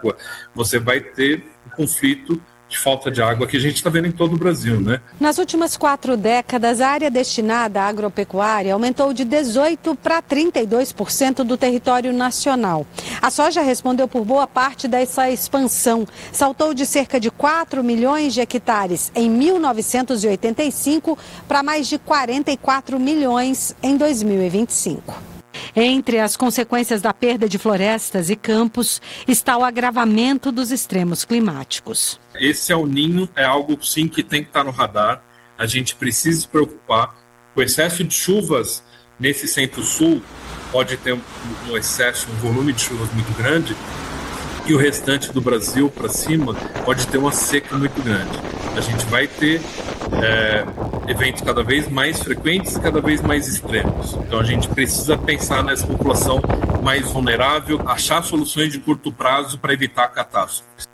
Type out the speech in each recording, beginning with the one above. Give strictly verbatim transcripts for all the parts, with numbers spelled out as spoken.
água, você vai ter um conflito de falta de água que a gente está vendo em todo o Brasil, né? Nas últimas quatro décadas, a área destinada à agropecuária aumentou de dezoito para trinta e dois por cento do território nacional. A soja respondeu por boa parte dessa expansão. Saltou de cerca de quatro milhões de hectares em mil novecentos e oitenta e cinco para mais de quarenta e quatro milhões em dois mil e vinte e cinco. Entre as consequências da perda de florestas e campos está o agravamento dos extremos climáticos. Esse El Niño é algo, sim, que tem que estar no radar. A gente precisa se preocupar. O excesso de chuvas nesse centro-sul pode ter um excesso, um volume de chuvas muito grande, e o restante do Brasil para cima pode ter uma seca muito grande. A gente vai ter é, eventos cada vez mais frequentes e cada vez mais extremos. Então a gente precisa pensar nessa população mais vulnerável, achar soluções de curto prazo para evitar catástrofes.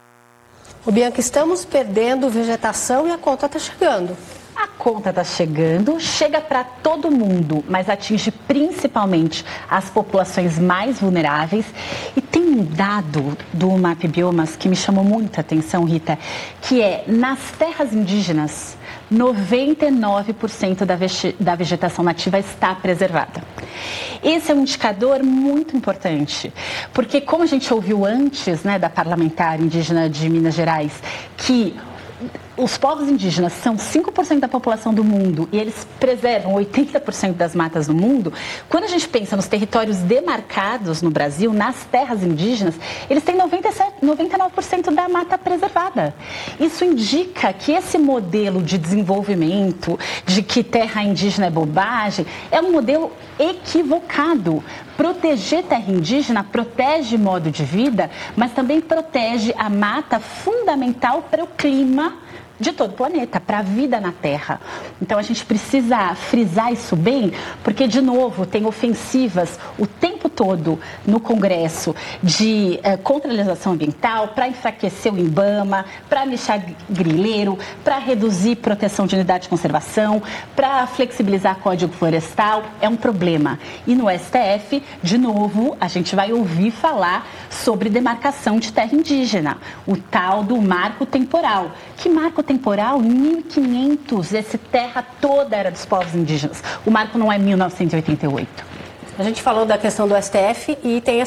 Ô Bianca, estamos perdendo vegetação e a conta está chegando. A conta está chegando, chega para todo mundo, mas atinge principalmente as populações mais vulneráveis. E tem um dado do MapBiomas que me chamou muita atenção, Rita, que é nas terras indígenas, noventa e nove por cento da vegetação nativa está preservada. Esse é um indicador muito importante, porque como a gente ouviu antes, né, da parlamentar indígena de Minas Gerais, que os povos indígenas são cinco por cento da população do mundo e eles preservam oitenta por cento das matas do mundo. Quando a gente pensa nos territórios demarcados no Brasil, nas terras indígenas, eles têm noventa e sete, noventa e nove por cento da mata preservada. Isso indica que esse modelo de desenvolvimento, de que terra indígena é bobagem, é um modelo equivocado. Proteger terra indígena protege modo de vida, mas também protege a mata fundamental para o clima de todo o planeta, para a vida na Terra. Então a gente precisa frisar isso bem, porque, de novo, tem ofensivas o tempo todo no Congresso de eh, contra a legislação ambiental, para enfraquecer o IBAMA, para lixar grileiro, para reduzir proteção de unidade de conservação, para flexibilizar código florestal. É um problema. E no S T F, de novo, a gente vai ouvir falar sobre demarcação de terra indígena, o tal do marco temporal. Que marco temporal? Temporal, mil e quinhentos, essa terra toda era dos povos indígenas. O marco não é mil novecentos e oitenta e oito. A gente falou da questão do S T F e tem